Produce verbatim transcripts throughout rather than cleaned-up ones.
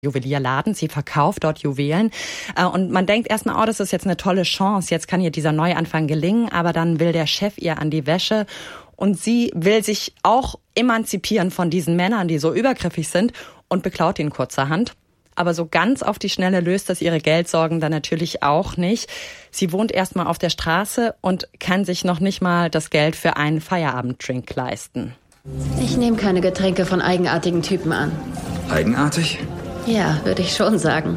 Juwelierladen. Sie verkauft dort Juwelen. Und man denkt erstmal, oh, das ist jetzt eine tolle Chance. Jetzt kann ihr dieser Neuanfang gelingen. Aber dann will der Chef ihr an die Wäsche. Und sie will sich auch emanzipieren von diesen Männern, die so übergriffig sind, und beklaut ihn kurzerhand. Aber so ganz auf die Schnelle löst das ihre Geldsorgen dann natürlich auch nicht. Sie wohnt erstmal auf der Straße und kann sich noch nicht mal das Geld für einen Feierabenddrink leisten. Ich nehme keine Getränke von eigenartigen Typen an. Eigenartig? Ja, würde ich schon sagen.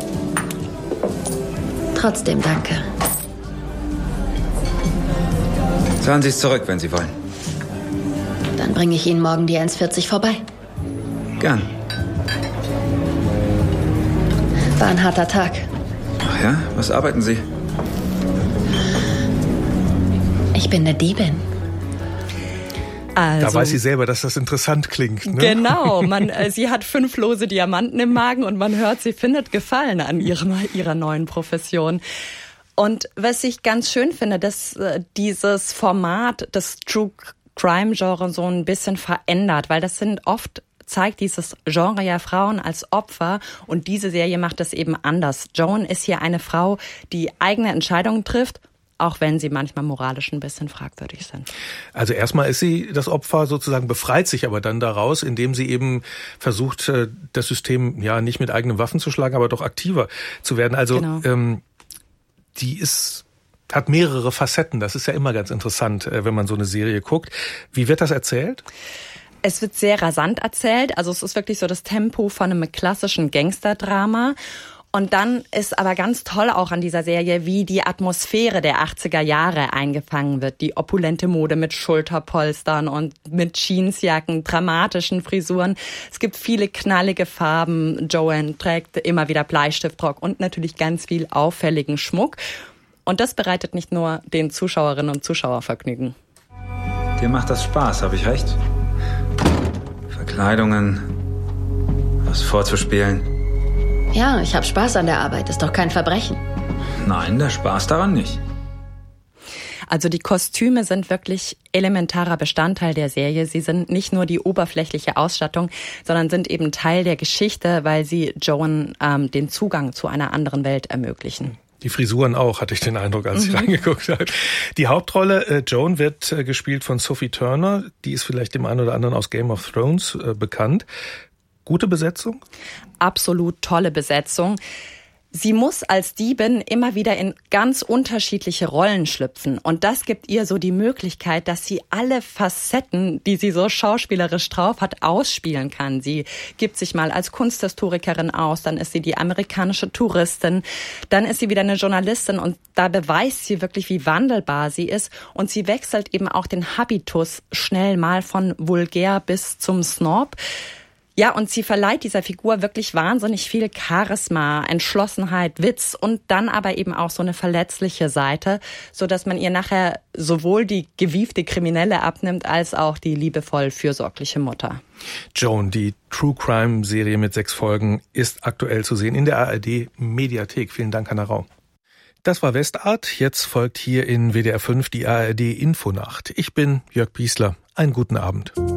Trotzdem danke. Zahlen Sie es zurück, wenn Sie wollen. Dann bringe ich Ihnen morgen die eins vierzig vorbei. Gern. War ein harter Tag. Ach ja? Was arbeiten Sie? Ich bin eine Diebin. Also, da weiß sie selber, dass das interessant klingt. Ne? Genau, man, äh, sie hat fünf lose Diamanten im Magen und man hört, sie findet Gefallen an ihrem, ihrer neuen Profession. Und was ich ganz schön finde, dass äh, dieses Format des True Crime Genre so ein bisschen verändert, weil das sind oft zeigt dieses Genre ja Frauen als Opfer und diese Serie macht es eben anders. Joan ist hier eine Frau, die eigene Entscheidungen trifft, auch wenn sie manchmal moralisch ein bisschen fragwürdig sind. Also erstmal ist sie das Opfer sozusagen, befreit sich aber dann daraus, indem sie eben versucht, das System ja nicht mit eigenen Waffen zu schlagen, aber doch aktiver zu werden. Also genau. ähm, die ist hat mehrere Facetten. Das ist ja immer ganz interessant, wenn man so eine Serie guckt. Wie wird das erzählt? Es wird sehr rasant erzählt. Also es ist wirklich so das Tempo von einem klassischen Gangsterdrama. Und dann ist aber ganz toll auch an dieser Serie, wie die Atmosphäre der achtziger Jahre eingefangen wird. Die opulente Mode mit Schulterpolstern und mit Jeansjacken, dramatischen Frisuren. Es gibt viele knallige Farben. Joan trägt immer wieder Bleistiftrock und natürlich ganz viel auffälligen Schmuck. Und das bereitet nicht nur den Zuschauerinnen und Zuschauern Vergnügen. Dir macht das Spaß, habe ich recht? Verkleidungen, was vorzuspielen. Ja, ich habe Spaß an der Arbeit, ist doch kein Verbrechen. Nein, der Spaß daran nicht. Also die Kostüme sind wirklich elementarer Bestandteil der Serie. Sie sind nicht nur die oberflächliche Ausstattung, sondern sind eben Teil der Geschichte, weil sie Joan ähm, den Zugang zu einer anderen Welt ermöglichen. Die Frisuren auch, hatte ich den Eindruck, als ich mhm. reingeguckt habe. Die Hauptrolle, äh, Joan, wird äh, gespielt von Sophie Turner. Die ist vielleicht dem einen oder anderen aus Game of Thrones äh, bekannt. Gute Besetzung? Absolut tolle Besetzung. Sie muss als Diebin immer wieder in ganz unterschiedliche Rollen schlüpfen. Und das gibt ihr so die Möglichkeit, dass sie alle Facetten, die sie so schauspielerisch drauf hat, ausspielen kann. Sie gibt sich mal als Kunsthistorikerin aus, dann ist sie die amerikanische Touristin, dann ist sie wieder eine Journalistin und da beweist sie wirklich, wie wandelbar sie ist. Und sie wechselt eben auch den Habitus schnell mal von vulgär bis zum Snob. Ja, und sie verleiht dieser Figur wirklich wahnsinnig viel Charisma, Entschlossenheit, Witz und dann aber eben auch so eine verletzliche Seite, so dass man ihr nachher sowohl die gewiefte Kriminelle abnimmt, als auch die liebevoll fürsorgliche Mutter. Joan, die True Crime Serie mit sechs Folgen, ist aktuell zu sehen in der A R D Mediathek. Vielen Dank, Hannah Rau. Das war Westart. Jetzt folgt hier in W D R fünf die A R D Infonacht. Ich bin Jörg Biesler. Einen guten Abend.